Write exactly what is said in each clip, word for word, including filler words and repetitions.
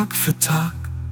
Tag für Tag.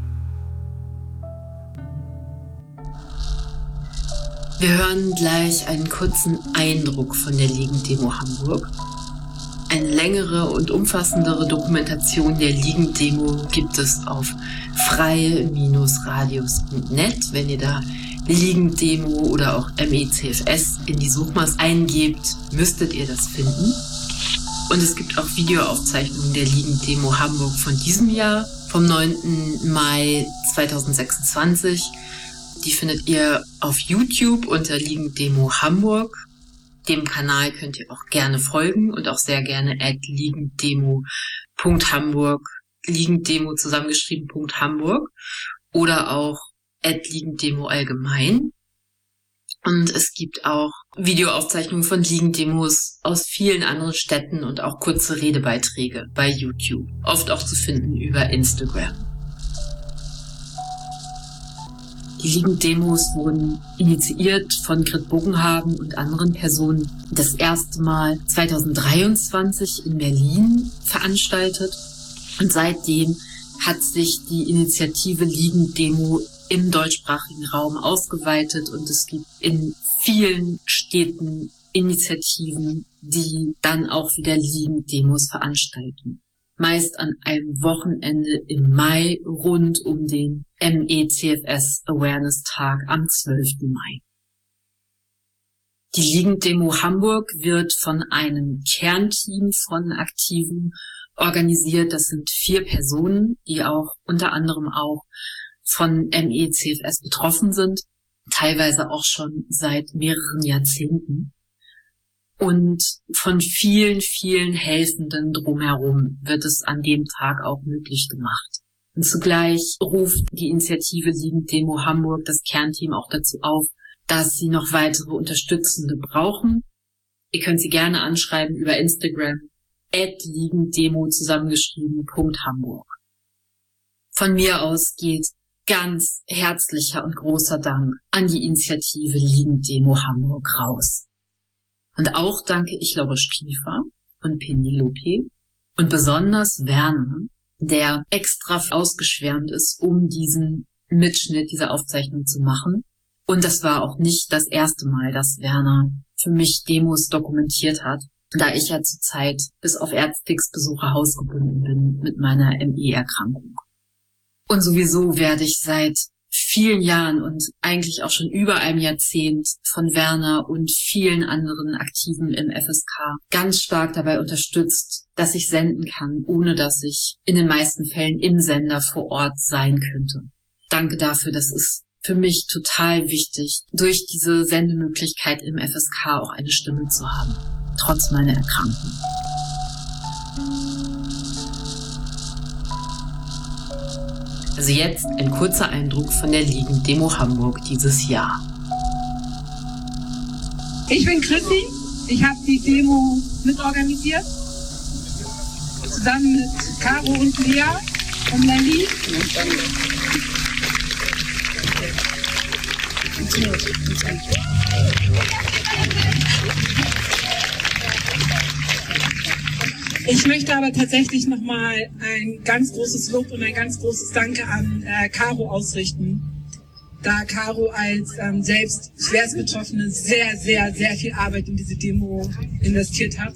Wir hören gleich einen kurzen Eindruck von der Liegen-Demo Hamburg. Eine längere und umfassendere Dokumentation der Liegen-Demo gibt es auf freie Radios punkt net. Wenn ihr da Liegen-Demo oder auch M E C F S in die Suchmaske eingebt, müsstet ihr das finden. Und es gibt auch Videoaufzeichnungen der Liegen-Demo Hamburg von diesem Jahr, vom neunten Mai zweitausendsechsundzwanzig. Die findet ihr auf YouTube unter Liegen-Demo Hamburg. Dem Kanal könnt ihr auch gerne folgen und auch sehr gerne at liegendemo punkt hamburg, Liegendemo zusammengeschrieben Punkt Hamburg oder auch at Liegendemo allgemein. Und es gibt auch Videoaufzeichnungen von Liegen-Demos aus vielen anderen Städten und auch kurze Redebeiträge bei YouTube, oft auch zu finden über Instagram. Die Liegen-Demos wurden initiiert von Grit Bogenhagen und anderen Personen das erste Mal zweitausenddreiundzwanzig in Berlin veranstaltet. Und seitdem hat sich die Initiative Liegen-Demo im deutschsprachigen Raum ausgeweitet und es gibt in vielen Städten Initiativen, die dann auch wieder Liegen-Demos veranstalten. Meist an einem Wochenende im Mai rund um den M E C F S Awareness Tag am zwölften Mai. Die Liegen-Demo Hamburg wird von einem Kernteam von Aktiven organisiert. Das sind vier Personen, die auch unter anderem auch von M E C F S betroffen sind, teilweise auch schon seit mehreren Jahrzehnten. Und von vielen, vielen Helfenden drumherum wird es an dem Tag auch möglich gemacht. Und zugleich ruft die Initiative Liegen-Demo Hamburg das Kernteam auch dazu auf, dass sie noch weitere Unterstützende brauchen. Ihr könnt sie gerne anschreiben über Instagram, at Liegendemo zusammengeschrieben Punkt Hamburg. Von mir aus geht ganz herzlicher und großer Dank an die Initiative Liegen-Demo Hamburg raus. Und auch danke ich Laura Stiefer und Penelope und besonders Werner, der extra ausgeschwärmt ist, um diesen Mitschnitt dieser Aufzeichnung zu machen. Und das war auch nicht das erste Mal, dass Werner für mich Demos dokumentiert hat, da ich ja zurzeit bis auf Ärztix-Besuche hausgebunden bin mit meiner M E-Erkrankung. Und sowieso werde ich seit vielen Jahren und eigentlich auch schon über einem Jahrzehnt von Werner und vielen anderen Aktiven im F S K ganz stark dabei unterstützt, dass ich senden kann, ohne dass ich in den meisten Fällen im Sender vor Ort sein könnte. Danke dafür, das ist für mich total wichtig, durch diese Sendemöglichkeit im F S K auch eine Stimme zu haben, trotz meiner Erkrankung. Also jetzt ein kurzer Eindruck von der Liegen-Demo Hamburg dieses Jahr. Ich bin Chrissy, ich habe die Demo mitorganisiert, zusammen mit Caro und Lea und Nelly. Ich möchte aber tatsächlich nochmal ein ganz großes Lob und ein ganz großes Danke an äh, Caro ausrichten, da Caro als ähm, selbst Schwerstbetroffene sehr, sehr, sehr viel Arbeit in diese Demo investiert hat.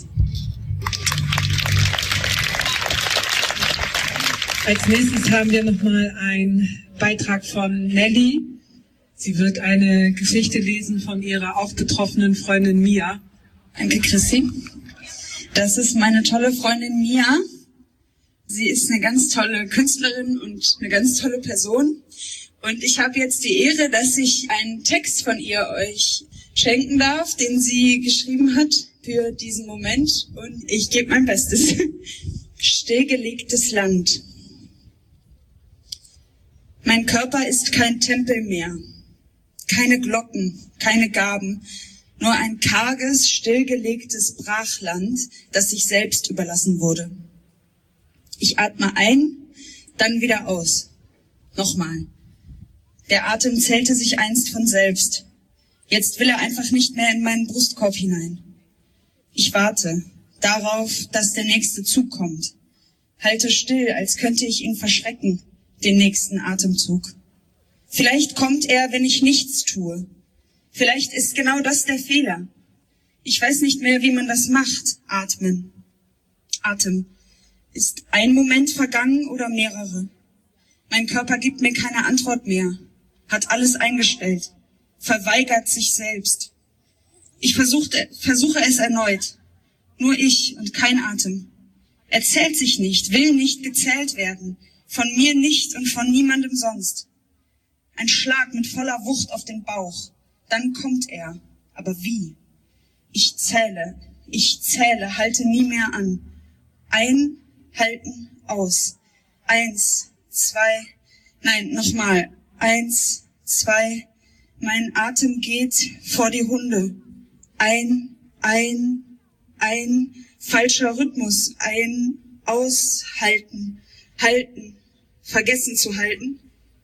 Als nächstes haben wir nochmal einen Beitrag von Nelly. Sie wird eine Geschichte lesen von ihrer auch betroffenen Freundin Mia. Danke, Chrissy. Das ist meine tolle Freundin Mia. Sie ist eine ganz tolle Künstlerin und eine ganz tolle Person. Und ich habe jetzt die Ehre, dass ich einen Text von ihr euch schenken darf, den sie geschrieben hat für diesen Moment. Und ich gebe mein Bestes. Stillgelegtes Land. Mein Körper ist kein Tempel mehr. Keine Glocken, keine Gaben. Nur ein karges, stillgelegtes Brachland, das sich selbst überlassen wurde. Ich atme ein, dann wieder aus. Nochmal. Der Atem zählte sich einst von selbst. Jetzt will er einfach nicht mehr in meinen Brustkorb hinein. Ich warte darauf, dass der nächste Zug kommt. Halte still, als könnte ich ihn verschrecken, den nächsten Atemzug. Vielleicht kommt er, wenn ich nichts tue. Vielleicht ist genau das der Fehler. Ich weiß nicht mehr, wie man das macht. Atmen. Atem. Ist ein Moment vergangen oder mehrere? Mein Körper gibt mir keine Antwort mehr, hat alles eingestellt, verweigert sich selbst. Ich versuchte, versuche es erneut. Nur ich und kein Atem. Er zählt sich nicht, will nicht gezählt werden. Von mir nicht und von niemandem sonst. Ein Schlag mit voller Wucht auf den Bauch. Dann kommt er. Aber wie? Ich zähle, ich zähle, halte nie mehr an. Ein, halten, aus. Eins, zwei, nein, nochmal. Eins, zwei, mein Atem geht vor die Hunde. Ein, ein, ein, falscher Rhythmus. Ein, aushalten, halten, vergessen zu halten.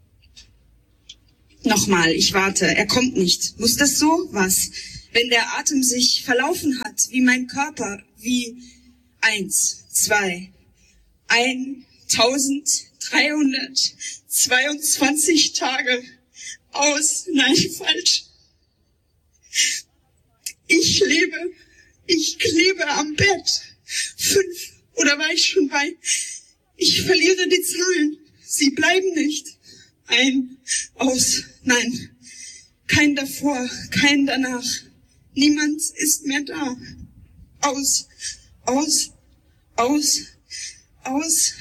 Nochmal, ich warte, er kommt nicht. Muss das so? Was? Wenn der Atem sich verlaufen hat, wie mein Körper, wie eins, zwei, eintausenddreihundertzweiundzwanzig Tage aus, nein, falsch. Ich lebe, ich klebe am Bett. Fünf, oder war ich schon bei? Ich verliere die Zahlen, sie bleiben nicht. Ein, aus, nein, kein davor, kein danach. Niemand ist mehr da. Aus, aus, aus, aus.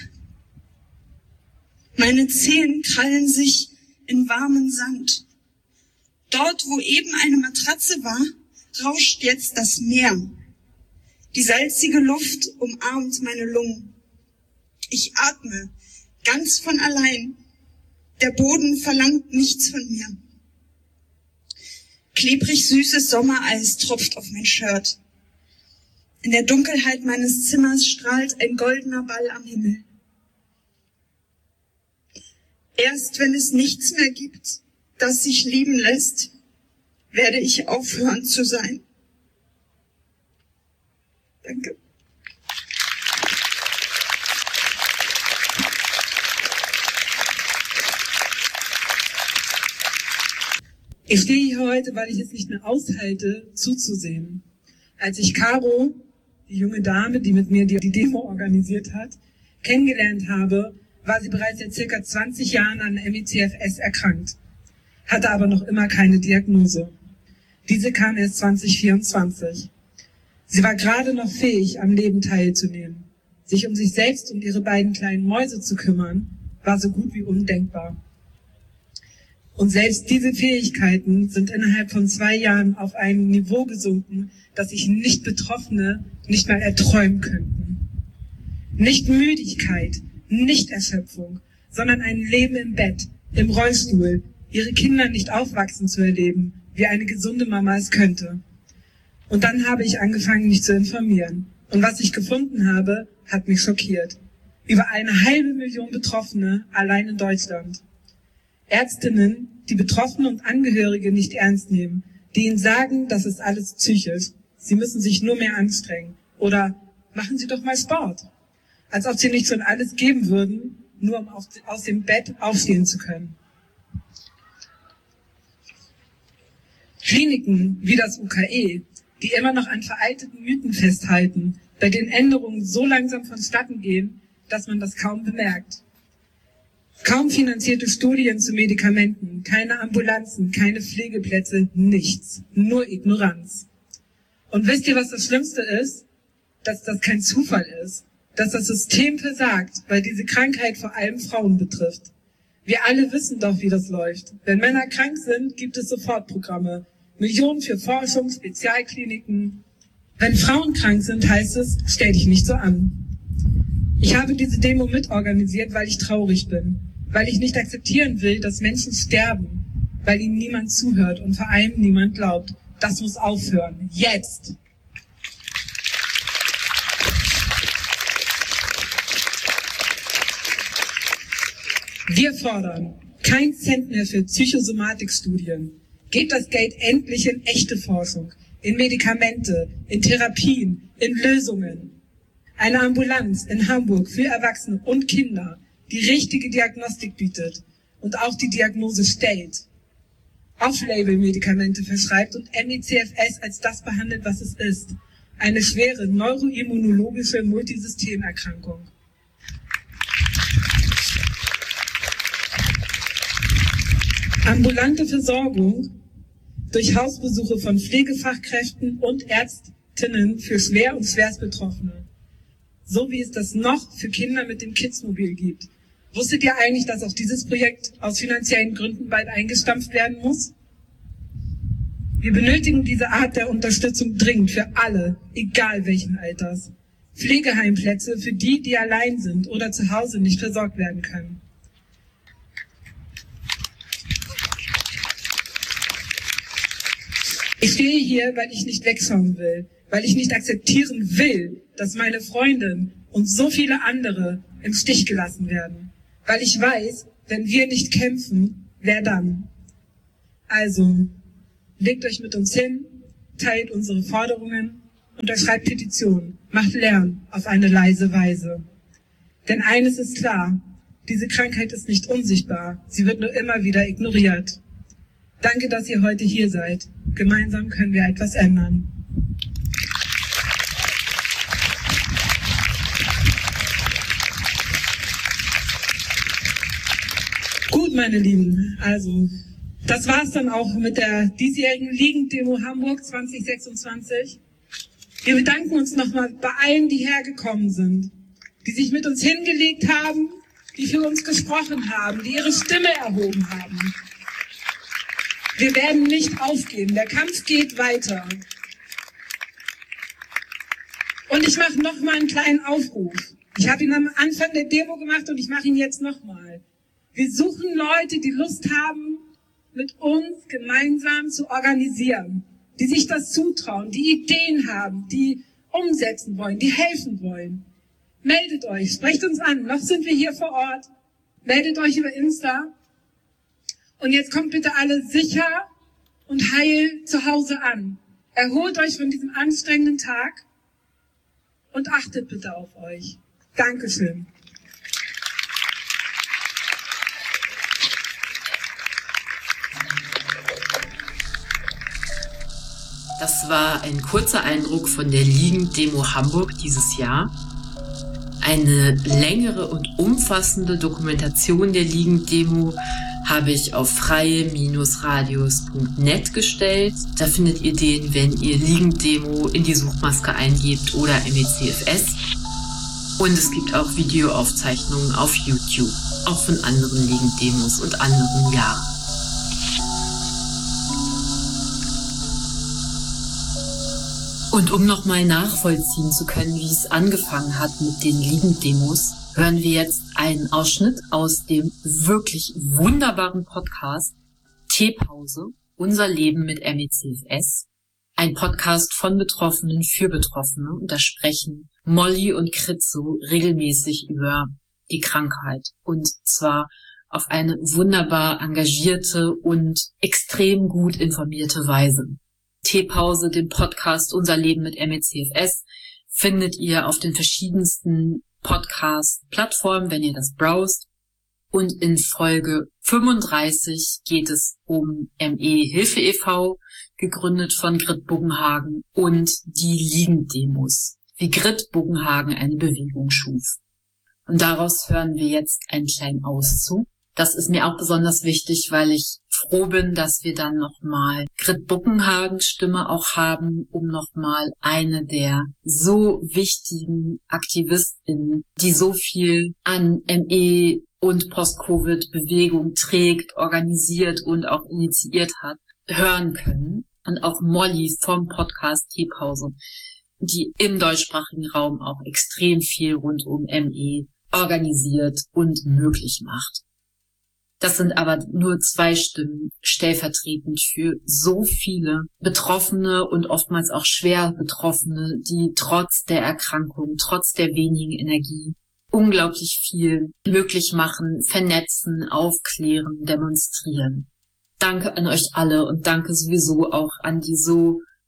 Meine Zehen krallen sich in warmen Sand. Dort, wo eben eine Matratze war, rauscht jetzt das Meer. Die salzige Luft umarmt meine Lungen. Ich atme, ganz von allein. Der Boden verlangt nichts von mir. Klebrig süßes Sommereis tropft auf mein Shirt. In der Dunkelheit meines Zimmers strahlt ein goldener Ball am Himmel. Erst wenn es nichts mehr gibt, das sich lieben lässt, werde ich aufhören zu sein. Danke. Ich stehe hier heute, weil ich es nicht mehr aushalte, zuzusehen. Als ich Caro, die junge Dame, die mit mir die Demo organisiert hat, kennengelernt habe, war sie bereits seit circa zwanzig Jahren an M E C F S erkrankt, hatte aber noch immer keine Diagnose. Diese kam erst zwanzig vierundzwanzig. Sie war gerade noch fähig, am Leben teilzunehmen. Sich um sich selbst und ihre beiden kleinen Mäuse zu kümmern, war so gut wie undenkbar. Und selbst diese Fähigkeiten sind innerhalb von zwei Jahren auf ein Niveau gesunken, das sich Nicht-Betroffene nicht mal erträumen könnten. Nicht Müdigkeit, nicht Erschöpfung, sondern ein Leben im Bett, im Rollstuhl, ihre Kinder nicht aufwachsen zu erleben, wie eine gesunde Mama es könnte. Und dann habe ich angefangen, mich zu informieren. Und was ich gefunden habe, hat mich schockiert. Über eine halbe Million Betroffene allein in Deutschland. Ärztinnen, die Betroffene und Angehörige nicht ernst nehmen, die ihnen sagen, das ist alles psychisch. Sie müssen sich nur mehr anstrengen. Oder machen Sie doch mal Sport. Als ob sie nicht schon alles geben würden, nur um aus dem Bett aufstehen zu können. Kliniken wie das U K E, die immer noch an veralteten Mythen festhalten, bei denen Änderungen so langsam vonstatten gehen, dass man das kaum bemerkt. Kaum finanzierte Studien zu Medikamenten, keine Ambulanzen, keine Pflegeplätze, nichts. Nur Ignoranz. Und wisst ihr, was das Schlimmste ist? Dass das kein Zufall ist. Dass das System versagt, weil diese Krankheit vor allem Frauen betrifft. Wir alle wissen doch, wie das läuft. Wenn Männer krank sind, gibt es Sofortprogramme. Millionen für Forschung, Spezialkliniken. Wenn Frauen krank sind, heißt es, stell dich nicht so an. Ich habe diese Demo mitorganisiert, weil ich traurig bin. Weil ich nicht akzeptieren will, dass Menschen sterben. Weil ihnen niemand zuhört und vor allem niemand glaubt. Das muss aufhören. Jetzt! Wir fordern kein Cent mehr für Psychosomatikstudien. Gebt das Geld endlich in echte Forschung, in Medikamente, in Therapien, in Lösungen. Eine Ambulanz in Hamburg für Erwachsene und Kinder, die richtige Diagnostik bietet und auch die Diagnose stellt, Off-Label-Medikamente verschreibt und M E C F S als das behandelt, was es ist. Eine schwere neuroimmunologische Multisystemerkrankung. Ambulante Versorgung durch Hausbesuche von Pflegefachkräften und Ärztinnen für schwer und schwerstbetroffene. So wie es das noch für Kinder mit dem Kidsmobil gibt. Wusstet ihr eigentlich, dass auch dieses Projekt aus finanziellen Gründen bald eingestampft werden muss? Wir benötigen diese Art der Unterstützung dringend für alle, egal welchen Alters. Pflegeheimplätze für die, die allein sind oder zu Hause nicht versorgt werden können. Ich stehe hier, weil ich nicht wegschauen will, weil ich nicht akzeptieren will, dass meine Freundin und so viele andere im Stich gelassen werden. Weil ich weiß, wenn wir nicht kämpfen, wer dann? Also, legt euch mit uns hin, teilt unsere Forderungen, unterschreibt Petitionen, macht Lärm auf eine leise Weise. Denn eines ist klar, diese Krankheit ist nicht unsichtbar, sie wird nur immer wieder ignoriert. Danke, dass ihr heute hier seid. Gemeinsam können wir etwas ändern. Gut, meine Lieben, also das war's dann auch mit der diesjährigen Ligendemo Hamburg zwanzig sechsundzwanzig. Wir bedanken uns nochmal bei allen, die hergekommen sind, die sich mit uns hingelegt haben, die für uns gesprochen haben, die ihre Stimme erhoben haben. Wir werden nicht aufgeben, der Kampf geht weiter. Und ich mache nochmal einen kleinen Aufruf. Ich habe ihn am Anfang der Demo gemacht und ich mache ihn jetzt nochmal. Wir suchen Leute, die Lust haben, mit uns gemeinsam zu organisieren, die sich das zutrauen, die Ideen haben, die umsetzen wollen, die helfen wollen. Meldet euch, sprecht uns an, noch sind wir hier vor Ort. Meldet euch über Insta. Und jetzt kommt bitte alle sicher und heil zu Hause an. Erholt euch von diesem anstrengenden Tag und achtet bitte auf euch. Dankeschön. Das war ein kurzer Eindruck von der Ligendemo Hamburg dieses Jahr. Eine längere und umfassende Dokumentation der Ligendemo habe ich auf freie Radios Punkt net gestellt. Da findet ihr den, wenn ihr Ligendemo in die Suchmaske eingebt oder M E C F S. Und es gibt auch Videoaufzeichnungen auf YouTube, auch von anderen Ligendemos und anderen Jahren. Und um nochmal nachvollziehen zu können, wie es angefangen hat mit den Ligendemos, hören wir jetzt einen Ausschnitt aus dem wirklich wunderbaren Podcast Teepause, unser Leben mit M E C F S. Ein Podcast von Betroffenen für Betroffene. Und da sprechen Molly und Kritzo regelmäßig über die Krankheit. Und zwar auf eine wunderbar engagierte und extrem gut informierte Weise. Teepause, den Podcast Unser Leben mit M E C F S, findet ihr auf den verschiedensten Podcast-Plattformen, wenn ihr das browst. Und in Folge fünfunddreißig geht es um M E-Hilfe e V, gegründet von Grit Buggenhagen, und die Ligendemos, wie Grit Buggenhagen eine Bewegung schuf. Und daraus hören wir jetzt einen kleinen Auszug. Das ist mir auch besonders wichtig, weil ich froh bin, dass wir dann nochmal Grit Buggenhagens Stimme auch haben, um nochmal eine der so wichtigen AktivistInnen, die so viel an M E und Post-Covid-Bewegung trägt, organisiert und auch initiiert hat, hören können. Und auch Molly vom Podcast Teepause, die im deutschsprachigen Raum auch extrem viel rund um M E organisiert und möglich macht. Das sind aber nur zwei Stimmen stellvertretend für so viele Betroffene und oftmals auch schwer Betroffene, die trotz der Erkrankung, trotz der wenigen Energie unglaublich viel möglich machen, vernetzen, aufklären, demonstrieren. Danke an euch alle und danke sowieso auch an die so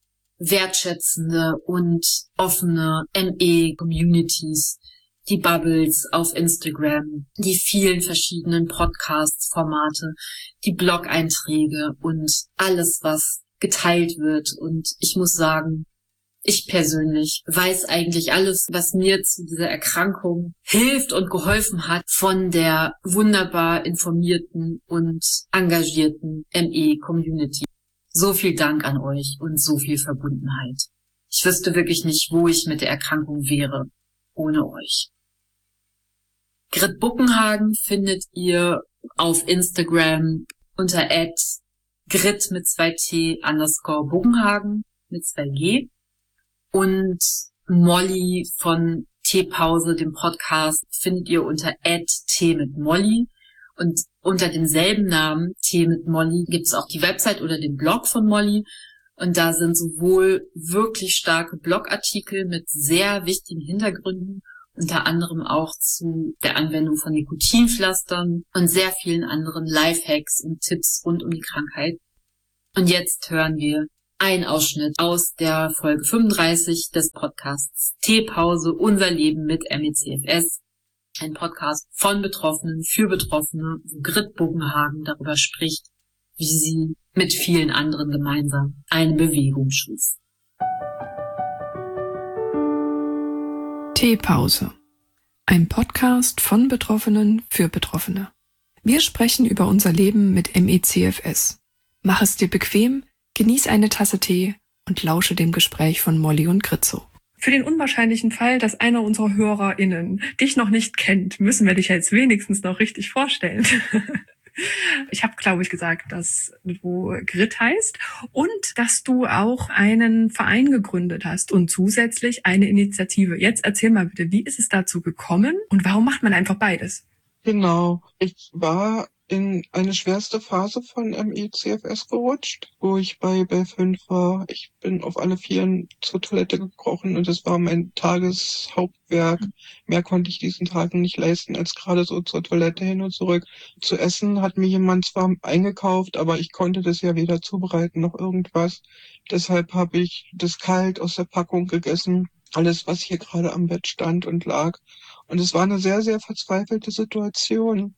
wertschätzende und offene M E-Communities, die Bubbles auf Instagram, die vielen verschiedenen Podcast-Formate, die Blog-Einträge und alles, was geteilt wird. Und ich muss sagen, ich persönlich weiß eigentlich alles, was mir zu dieser Erkrankung hilft und geholfen hat von der wunderbar informierten und engagierten M E-Community. So viel Dank an euch und so viel Verbundenheit. Ich wüsste wirklich nicht, wo ich mit der Erkrankung wäre ohne euch. Grit Buckenhagen findet ihr auf Instagram unter at grit mit zwei t underscore Buckenhagen mit zwei g. Und Molly von Teepause, dem Podcast, findet ihr unter at t mit Molly. Und unter demselben Namen, Tee mit Molly, gibt es auch die Website oder den Blog von Molly. Und da sind sowohl wirklich starke Blogartikel mit sehr wichtigen Hintergründen, unter anderem auch zu der Anwendung von Nikotinpflastern und sehr vielen anderen Lifehacks und Tipps rund um die Krankheit. Und jetzt hören wir einen Ausschnitt aus der Folge fünfunddreißig des Podcasts Teepause, unser Leben mit M E C F S. Ein Podcast von Betroffenen für Betroffene, wo Grit Buckenhagen darüber spricht, wie sie mit vielen anderen gemeinsam eine Bewegung schuf. Teepause. Ein Podcast von Betroffenen für Betroffene. Wir sprechen über unser Leben mit M E C F S. Mach es dir bequem, genieß eine Tasse Tee und lausche dem Gespräch von Molly und Gritzo. Für den unwahrscheinlichen Fall, dass einer unserer HörerInnen dich noch nicht kennt, müssen wir dich jetzt wenigstens noch richtig vorstellen. Ich habe, glaube ich, gesagt, dass du Grit heißt und dass du auch einen Verein gegründet hast und zusätzlich eine Initiative. Jetzt erzähl mal bitte, wie ist es dazu gekommen und warum macht man einfach beides? Genau, ich war in eine schwerste Phase von M E C F S gerutscht, wo ich bei B fünf war. Ich bin auf alle Vieren zur Toilette gekrochen und es war mein Tageshauptwerk. Mehr konnte ich diesen Tagen nicht leisten, als gerade so zur Toilette hin und zurück. Zu essen hat mir jemand zwar eingekauft, aber ich konnte das ja weder zubereiten noch irgendwas. Deshalb habe ich das kalt aus der Packung gegessen. Alles, was hier gerade am Bett stand und lag. Und es war eine sehr, sehr verzweifelte Situation.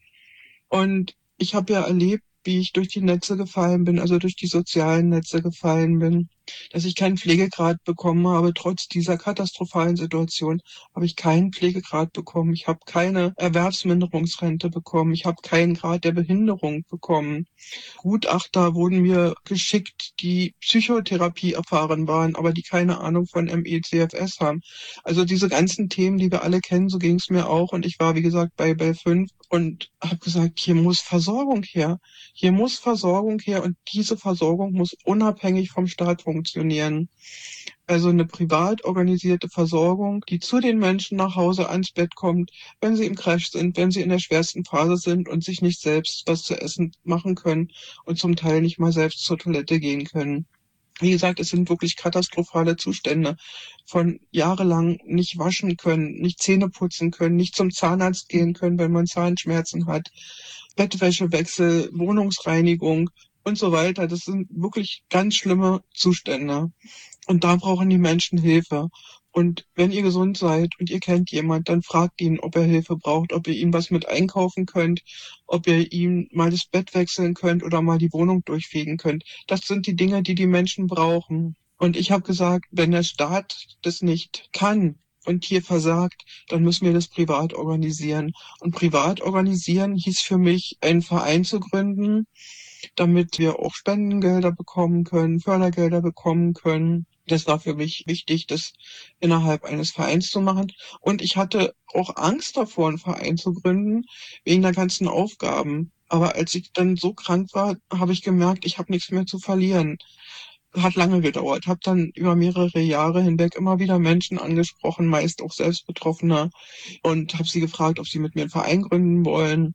Und ich habe ja erlebt, wie ich durch die Netze gefallen bin, also durch die sozialen Netze gefallen bin, dass ich keinen Pflegegrad bekommen habe. Trotz dieser katastrophalen Situation habe ich keinen Pflegegrad bekommen. Ich habe keine Erwerbsminderungsrente bekommen. Ich habe keinen Grad der Behinderung bekommen. Gutachter wurden mir geschickt, die Psychotherapie erfahren waren, aber die keine Ahnung von M E C F S haben. Also diese ganzen Themen, die wir alle kennen, so ging es mir auch. Und ich war, wie gesagt, bei B fünf und habe gesagt, hier muss Versorgung her. Hier muss Versorgung her und diese Versorgung muss unabhängig vom Staat funktionieren. Also eine privat organisierte Versorgung, die zu den Menschen nach Hause ans Bett kommt, wenn sie im Crash sind, wenn sie in der schwersten Phase sind und sich nicht selbst was zu essen machen können und zum Teil nicht mal selbst zur Toilette gehen können. Wie gesagt, es sind wirklich katastrophale Zustände. Von jahrelang nicht waschen können, nicht Zähne putzen können, nicht zum Zahnarzt gehen können, wenn man Zahnschmerzen hat, Bettwäschewechsel, Wohnungsreinigung und so weiter. Das sind wirklich ganz schlimme Zustände. Und da brauchen die Menschen Hilfe. Und wenn ihr gesund seid und ihr kennt jemand, dann fragt ihn, ob er Hilfe braucht, ob ihr ihm was mit einkaufen könnt, ob ihr ihm mal das Bett wechseln könnt oder mal die Wohnung durchfegen könnt. Das sind die Dinge, die die Menschen brauchen. Und ich habe gesagt, wenn der Staat das nicht kann und hier versagt, dann müssen wir das privat organisieren. Und privat organisieren hieß für mich, einen Verein zu gründen, damit wir auch Spendengelder bekommen können, Fördergelder bekommen können. Das war für mich wichtig, das innerhalb eines Vereins zu machen. Und ich hatte auch Angst davor, einen Verein zu gründen, wegen der ganzen Aufgaben. Aber als ich dann so krank war, habe ich gemerkt, ich habe nichts mehr zu verlieren. Hat lange gedauert, habe dann über mehrere Jahre hinweg immer wieder Menschen angesprochen, meist auch selbst Betroffene, und habe sie gefragt, ob sie mit mir einen Verein gründen wollen.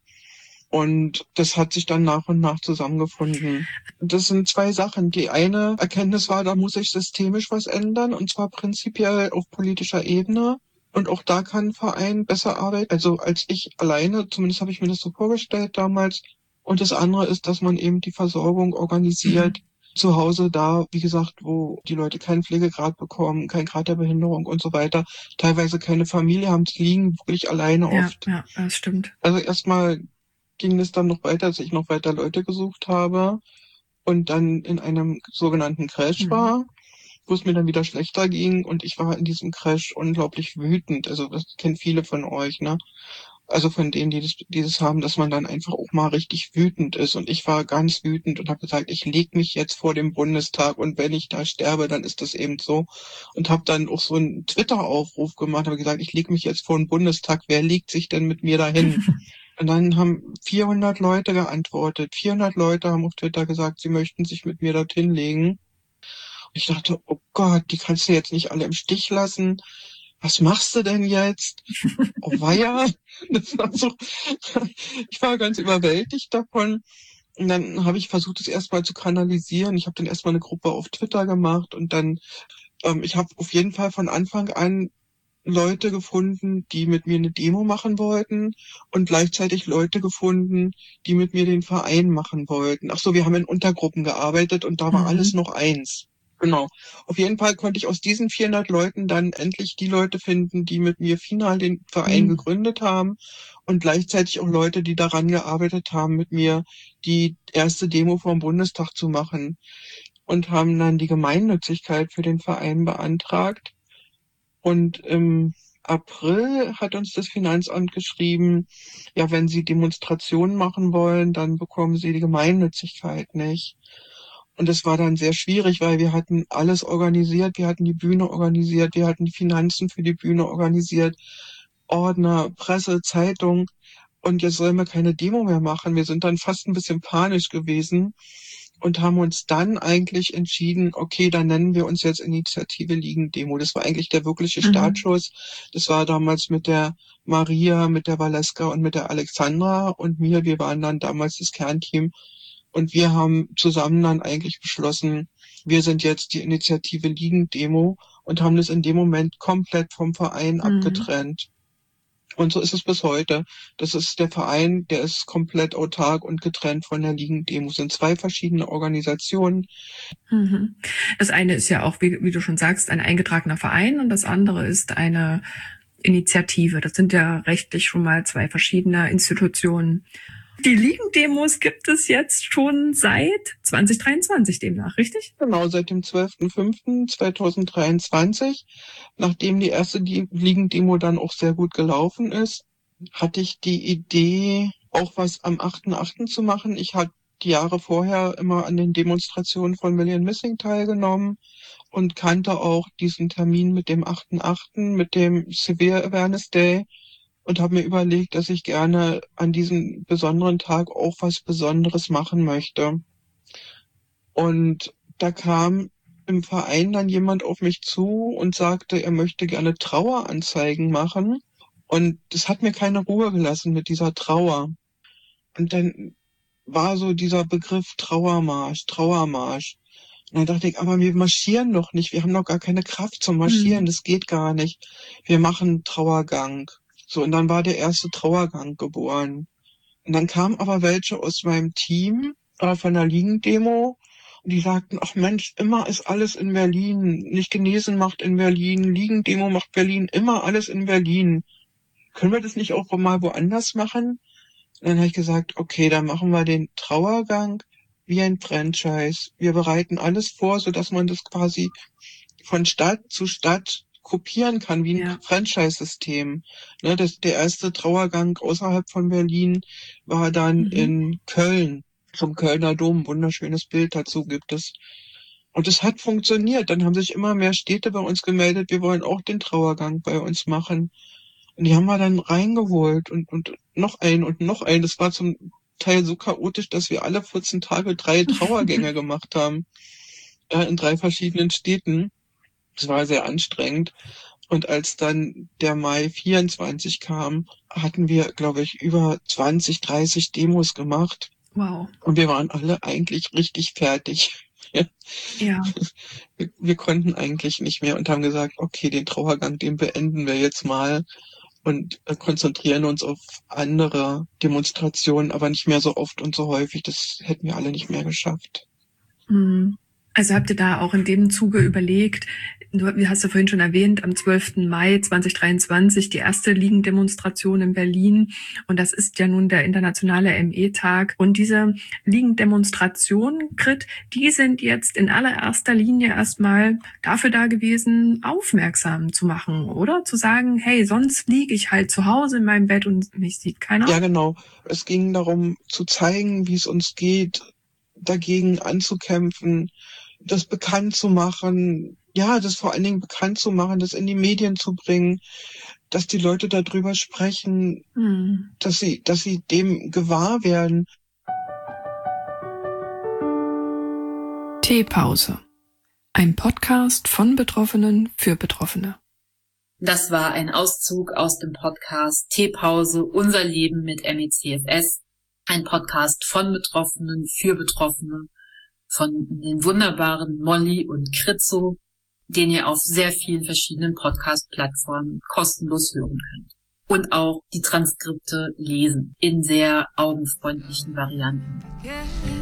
Und das hat sich dann nach und nach zusammengefunden. Das sind zwei Sachen. Die eine Erkenntnis war, da muss sich systemisch was ändern, und zwar prinzipiell auf politischer Ebene. Und auch da kann ein Verein besser arbeiten, also als ich alleine, zumindest habe ich mir das so vorgestellt damals. Und das andere ist, dass man eben die Versorgung organisiert, zu Hause da, wie gesagt, wo die Leute keinen Pflegegrad bekommen, kein Grad der Behinderung und so weiter, teilweise keine Familie haben, die liegen wirklich alleine Ja, oft. ja, das stimmt. Also erstmal ging es dann noch weiter, dass ich noch weiter Leute gesucht habe und dann in einem sogenannten Crash Mhm. war, wo es mir dann wieder schlechter ging und ich war in diesem Crash unglaublich wütend. Also das kennen viele von euch, ne? Also von denen, die das, die das haben, dass man dann einfach auch mal richtig wütend ist. Und ich war ganz wütend und habe gesagt, ich leg mich jetzt vor dem Bundestag und wenn ich da sterbe, dann ist das eben so. Und habe dann auch so einen Twitter-Aufruf gemacht, habe gesagt, ich leg mich jetzt vor den Bundestag, wer legt sich denn mit mir dahin? Und dann haben vierhundert Leute geantwortet. vierhundert Leute haben auf Twitter gesagt, sie möchten sich mit mir dorthin legen. Und ich dachte, oh Gott, die kannst du jetzt nicht alle im Stich lassen. Was machst du denn jetzt? Oh weia, das war so, ich war ganz überwältigt davon. Und dann habe ich versucht, es erstmal zu kanalisieren. Ich habe dann erstmal eine Gruppe auf Twitter gemacht und dann, ähm, ich habe auf jeden Fall von Anfang an Leute gefunden, die mit mir eine Demo machen wollten und gleichzeitig Leute gefunden, die mit mir den Verein machen wollten. Ach so, wir haben in Untergruppen gearbeitet und da war Mhm. alles noch eins. Genau. Auf jeden Fall konnte ich aus diesen vierhundert Leuten dann endlich die Leute finden, die mit mir final den Verein Mhm. gegründet haben und gleichzeitig auch Leute, die daran gearbeitet haben, mit mir die erste Demo vom Bundestag zu machen und haben dann die Gemeinnützigkeit für den Verein beantragt. Und im April hat uns das Finanzamt geschrieben, ja, wenn Sie Demonstrationen machen wollen, dann bekommen Sie die Gemeinnützigkeit nicht. Und das war dann sehr schwierig, weil wir hatten alles organisiert. Wir hatten die Bühne organisiert, wir hatten die Finanzen für die Bühne organisiert, Ordner, Presse, Zeitung. Und jetzt sollen wir keine Demo mehr machen. Wir sind dann fast ein bisschen panisch gewesen und haben uns dann eigentlich entschieden, okay, dann nennen wir uns jetzt Initiative Liegen-Demo. Das war eigentlich der wirkliche Mhm. Startschuss. Das war damals mit der Maria, mit der Valeska und mit der Alexandra und mir. Wir waren dann damals das Kernteam und wir haben zusammen dann eigentlich beschlossen, wir sind jetzt die Initiative Liegen-Demo und haben das in dem Moment komplett vom Verein Mhm. abgetrennt. Und so ist es bis heute. Das ist der Verein, der ist komplett autark und getrennt von der Ligen-Demo. Es sind zwei verschiedene Organisationen. Mhm. Das eine ist ja auch, wie, wie du schon sagst, ein eingetragener Verein und das andere ist eine Initiative. Das sind ja rechtlich schon mal zwei verschiedene Institutionen. Die Ligendemos gibt es jetzt schon seit zwanzig dreiundzwanzig demnach, richtig? Genau, seit dem zwölften fünften zweitausenddreiundzwanzig. Nachdem die erste Ligen-Demo dann auch sehr gut gelaufen ist, hatte ich die Idee, auch was am achten achten zu machen. Ich hatte die Jahre vorher immer an den Demonstrationen von Million Missing teilgenommen und kannte auch diesen Termin mit dem achten achten, mit dem Severe Awareness Day und habe mir überlegt, dass ich gerne an diesem besonderen Tag auch was Besonderes machen möchte. Und da kam im Verein dann jemand auf mich zu und sagte, er möchte gerne Traueranzeigen machen. Und das hat mir keine Ruhe gelassen mit dieser Trauer. Und dann war so dieser Begriff Trauermarsch, Trauermarsch. Und dann dachte ich, aber wir marschieren doch nicht. Wir haben doch gar keine Kraft zum Marschieren. Mhm. Das geht gar nicht. Wir machen Trauergang. So, und dann war der erste Trauergang geboren. Und dann kamen aber welche aus meinem Team äh, von der Ligendemo und die sagten, ach Mensch, immer ist alles in Berlin. Nicht genesen macht in Berlin, Ligendemo macht Berlin, immer alles in Berlin. Können wir das nicht auch mal woanders machen? Und dann habe ich gesagt, okay, dann machen wir den Trauergang wie ein Franchise. Wir bereiten alles vor, sodass man das quasi von Stadt zu Stadt kopieren kann, wie ein Ja. Franchise-System. Ne, das, der erste Trauergang außerhalb von Berlin war dann Mhm. in Köln, zum Kölner Dom. Wunderschönes Bild dazu gibt es. Und es hat funktioniert. Dann haben sich immer mehr Städte bei uns gemeldet, wir wollen auch den Trauergang bei uns machen. Und die haben wir dann reingeholt und, und noch einen und noch einen. Das war zum Teil so chaotisch, dass wir alle vierzehn Tage drei Trauergänge gemacht haben. Ja, in drei verschiedenen Städten. Das war sehr anstrengend. Und als dann der Mai vierundzwanzig kam, hatten wir, glaube ich, über zwanzig, dreißig Demos gemacht. Wow. Und wir waren alle eigentlich richtig fertig. Ja. Wir, wir konnten eigentlich nicht mehr und haben gesagt, okay, den Trauergang, den beenden wir jetzt mal und äh, konzentrieren uns auf andere Demonstrationen, aber nicht mehr so oft und so häufig. Das hätten wir alle nicht mehr geschafft. Also habt ihr da auch in dem Zuge überlegt, du hast ja vorhin schon erwähnt, am zwölften Mai zweitausenddreiundzwanzig die erste Liegendemonstration in Berlin, und das ist ja nun der internationale M E-Tag. Und diese Liegendemonstrationen, Grit, die sind jetzt in allererster Linie erstmal dafür da gewesen, aufmerksam zu machen, oder? Zu sagen, hey, sonst liege ich halt zu Hause in meinem Bett und mich sieht keiner. Ja, genau. Es ging darum, zu zeigen, wie es uns geht, dagegen anzukämpfen, das bekannt zu machen, ja, das vor allen Dingen bekannt zu machen, das in die Medien zu bringen, dass die Leute darüber sprechen, hm. dass sie, dass sie dem gewahr werden. Teepause. Ein Podcast von Betroffenen für Betroffene. Das war ein Auszug aus dem Podcast Teepause, unser Leben mit M E C F S. Ein Podcast von Betroffenen für Betroffene, von den wunderbaren Molly und Kritzo, den ihr auf sehr vielen verschiedenen Podcast-Plattformen kostenlos hören könnt. Und auch die Transkripte lesen in sehr augenfreundlichen Varianten.